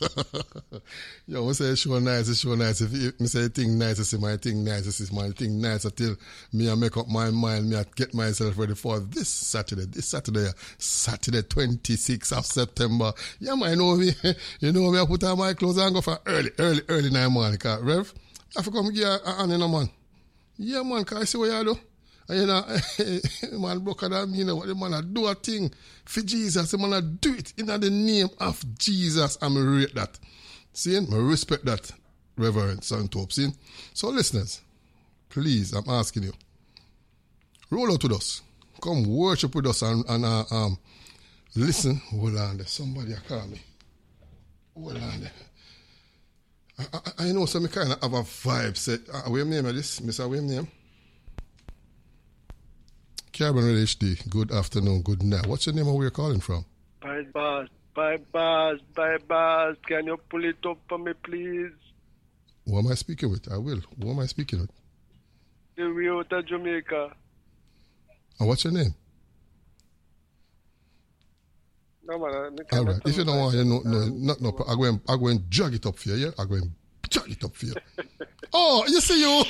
Yo, I say show nice, it's show nice. If me say thing nice, I say my thing nice, I say my thing nice until me I make up my mind, me I get myself ready for this Saturday, Saturday 26th of September. Yeah, man, you know me, I put on my clothes and go for early 9 morning, Rev. I have to come get a hand in a man. Yeah, man, can I see what you do? And you know, man, broke down, you know, what the man a do a thing for Jesus. The man a do it in the name of Jesus. I'm rate that. See, I respect that, Reverend Santop. See? So, listeners, please, I'm asking you, roll out with us. Come worship with us and listen. Hold on there. Somebody call me. Hold on there. I know some kind of have a vibe. Say, what your name is this? Mr. What your name? Carbon Red HD. Good afternoon, good night. What's your name and where you're calling from? Bye, boss. Can you pull it up for me, please? Who am I speaking with? I will. Who am I speaking with? The way out of Jamaica. And what's your name? No, man. All right. If you don't want, no. I'm going to drag it up for you, yeah? I'm going to drag it up for you. Oh, you see you.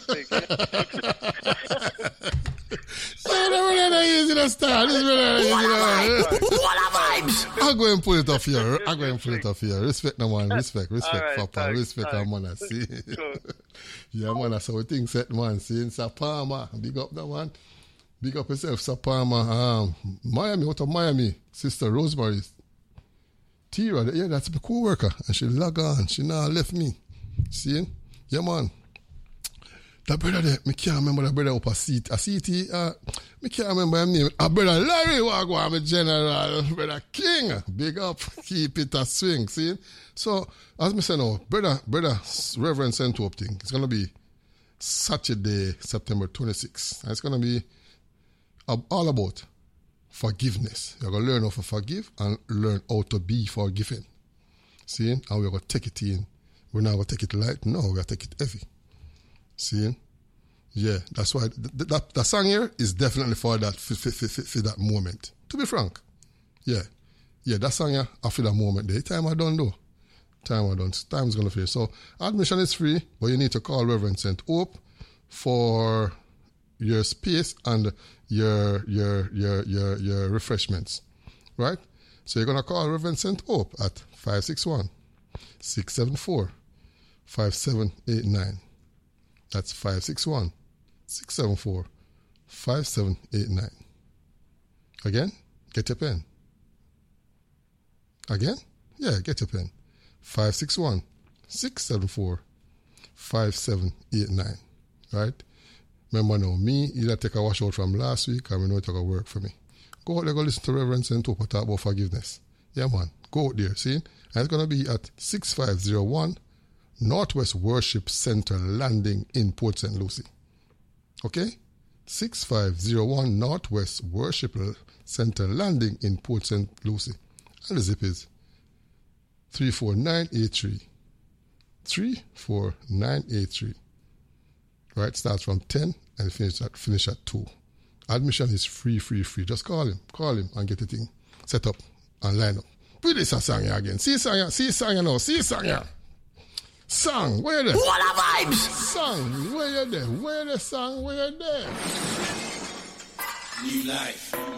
Easy to start. What a vibes. I'm going to pull it off here. Respect no man. Respect right, Papa. thanks, Respect our man. See. Yeah, man. So we think set man. See in Sapama. Big up that one. Big up yourself, Sapama. Miami, out of Miami. Sister Rosemary. Tira, yeah, that's my co-worker. And she log on. She now left me. See? Yeah, man. That brother there, I can't remember that brother up a seat. A CT, I can't remember his name. A brother Larry Wagwan, my general. Brother King. Big up. Keep it a swing. See? So, as I say now, brother, Reverend Santop thing. It's going to be Saturday, September 26th. And it's going to be all about forgiveness. You're going to learn how to forgive and learn how to be forgiven. See? And we're going to take it in. We're not going to take it light. No, we're going to take it heavy. See? Yeah, that's why that song here is definitely for that for that moment. To be frank. Yeah. Yeah, that song here, I feel that moment there. Time I done though. Time's gonna finish. So admission is free, but you need to call Reverend St. Hope for your space and your refreshments. Right? So you're gonna call Reverend St. Hope at 561-674-5789. That's 561-674-5789. Again, get your pen. Again? Yeah, get your pen. 561-674-5789. Right? Remember now, me, either take a washout from last week or we know it's going to work for me. Go out there, go listen to Reverend St. Hope talk about forgiveness. Yeah, man. Go out there, see? And it's going to be at 6501 Northwest Worship Center Landing in Port St. Lucie. Okay? 6501 Northwest Worship Center Landing in Port St. Lucie. And the zip is 34983. 34983. Right? Starts from 10 and finish at 2. Admission is free. Just call him and get the thing set up and line up. Put this a song here again. See song here. Song, where you there? What a vibes! Song, where you there? Where the song, where you there? New life.